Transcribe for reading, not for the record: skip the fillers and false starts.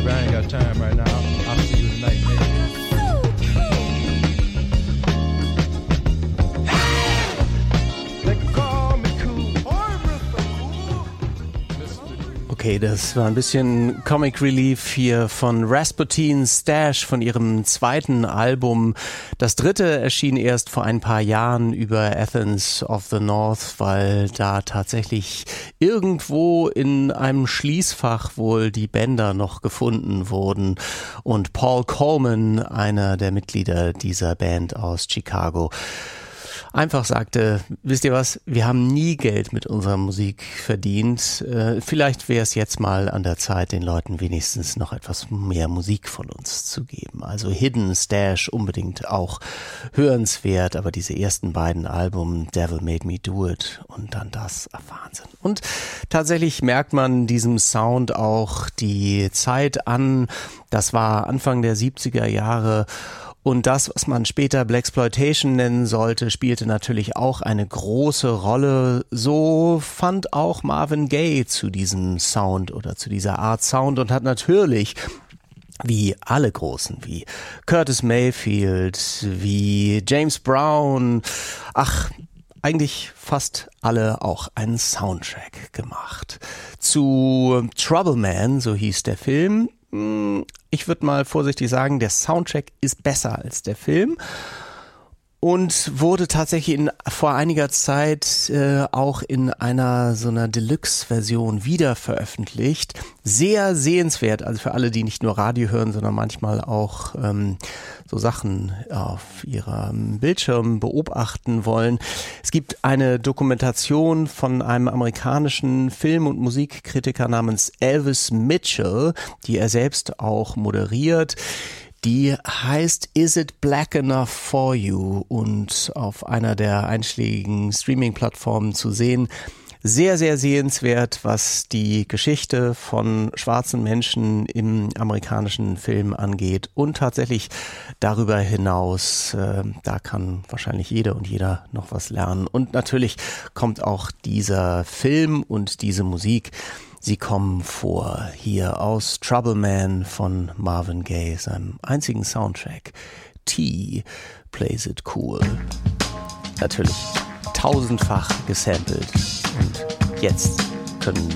baby, I ain't got time right now. I'll see you tonight, baby. Okay, das war ein bisschen Comic Relief hier von Rasputin Stash von ihrem zweiten Album. Das dritte erschien erst vor ein paar Jahren über Athens of the North, weil da tatsächlich irgendwo in einem Schließfach wohl die Bänder noch gefunden wurden. Und Paul Coleman, einer der Mitglieder dieser Band aus Chicago, einfach sagte, wisst ihr was, wir haben nie Geld mit unserer Musik verdient. Vielleicht wäre es jetzt mal an der Zeit, den Leuten wenigstens noch etwas mehr Musik von uns zu geben. Also Hidden Stash unbedingt auch hörenswert, aber diese ersten beiden Alben, Devil Made Me Do It und dann das, Wahnsinn. Und tatsächlich merkt man diesem Sound auch die Zeit an. Das war Anfang der 70er Jahre. Und das, was man später Blaxploitation nennen sollte, spielte natürlich auch eine große Rolle. So fand auch Marvin Gaye zu diesem Sound oder zu dieser Art Sound und hat natürlich, wie alle Großen, wie Curtis Mayfield, wie James Brown, eigentlich fast alle auch einen Soundtrack gemacht. Zu Trouble Man, so hieß der Film. Ich würde mal vorsichtig sagen, der Soundtrack ist besser als der Film und wurde tatsächlich vor einiger Zeit auch in einer so einer Deluxe-Version wieder veröffentlicht. Sehr sehenswert, also für alle, die nicht nur Radio hören, sondern manchmal auch so Sachen auf ihrem Bildschirm beobachten wollen. Es gibt eine Dokumentation von einem amerikanischen Film- und Musikkritiker namens Elvis Mitchell, die er selbst auch moderiert. Die heißt Is It Black Enough For You und auf einer der einschlägigen Streaming-Plattformen zu sehen. Sehr, sehr sehenswert, was die Geschichte von schwarzen Menschen im amerikanischen Film angeht und tatsächlich darüber hinaus, da kann wahrscheinlich jeder und jeder noch was lernen. Und natürlich kommt auch dieser Film und diese Musik, sie kommen vor hier aus Trouble Man von Marvin Gaye, seinem einzigen Soundtrack. T Plays It Cool. Natürlich tausendfach gesampelt. Und jetzt können